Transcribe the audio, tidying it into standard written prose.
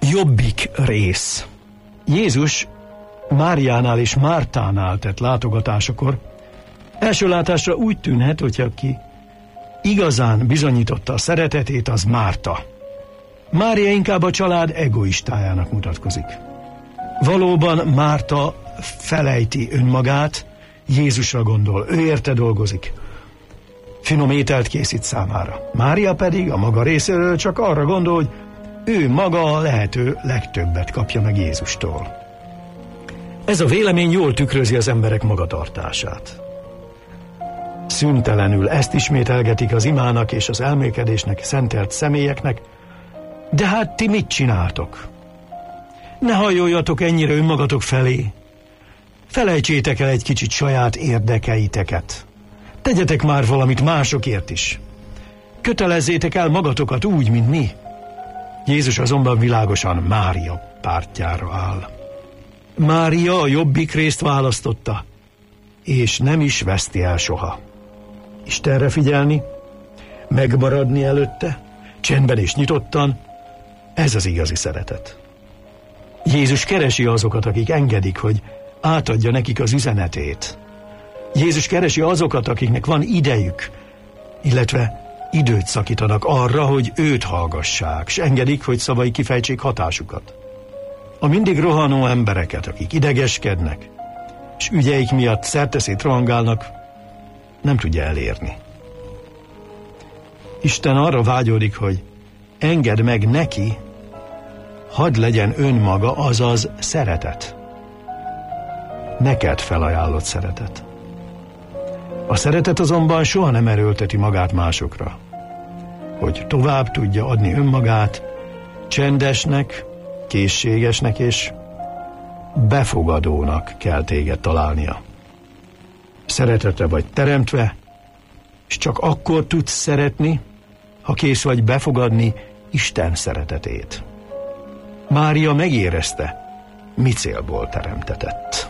Jobbik rész. Jézus Máriánál és Mártánál tett látogatásakor első látásra úgy tűnhet, hogy aki igazán bizonyította a szeretetét, az Márta. Mária inkább a család egoistájának mutatkozik. Valóban Márta felejti önmagát, Jézusra gondol, ő érte dolgozik. Finom ételt készít számára. Mária pedig a maga részéről csak arra gondol, hogy ő maga a lehető legtöbbet kapja meg Jézustól. Ez a vélemény jól tükrözi az emberek magatartását. Szüntelenül ezt ismételgetik az imának és az elmélkedésnek szentelt személyeknek, de hát ti mit csináltok? Ne hajoljatok ennyire önmagatok felé. Felejtsétek el egy kicsit saját érdekeiteket. Tegyetek már valamit másokért is. Kötelezzétek el magatokat úgy, mint mi. Jézus azonban világosan Mária pártjára áll. Mária a jobbik részt választotta, és nem is veszti el soha. Istenre figyelni, megmaradni előtte, csendben és nyitottan, ez az igazi szeretet. Jézus keresi azokat, akik engedik, hogy átadja nekik az üzenetét. Jézus keresi azokat, akiknek van idejük, illetve időt szakítanak arra, hogy őt hallgassák, s engedik, hogy szavai kifejtsék hatásukat. A mindig rohanó embereket, akik idegeskednek, és ügyeik miatt szerteszét rohangálnak, nem tudja elérni. Isten arra vágyódik, hogy engedd meg neki, hadd legyen önmaga, azaz szeretet. Neked felajánlott szeretet. A szeretet azonban soha nem erőlteti magát másokra. Hogy tovább tudja adni önmagát, csendesnek, készségesnek és befogadónak kell téged találnia. Szeretetre vagy teremtve, és csak akkor tudsz szeretni, ha kész vagy befogadni Isten szeretetét. Mária megérezte, mi célból teremtetett.